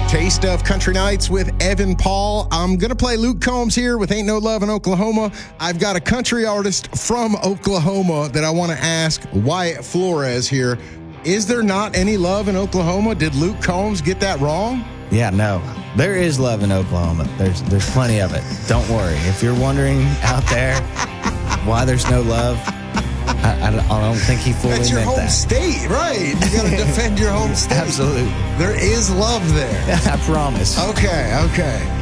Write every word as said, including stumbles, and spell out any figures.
Taste of Country Nights with Evan Paul. I'm going to play Luke Combs here with Ain't No Love in Oklahoma. I've got a country artist from Oklahoma that I want to ask, Wyatt Flores here. Is there not any love in Oklahoma? Did Luke Combs get that wrong? Yeah, no. There is love in Oklahoma. There's there's plenty of it. Don't worry. If you're wondering out there why there's no love, I, I, don't, I don't think he fully That's your meant home that. state, right? You got to defend your home state. Absolutely. There is love there. I promise. Okay, okay.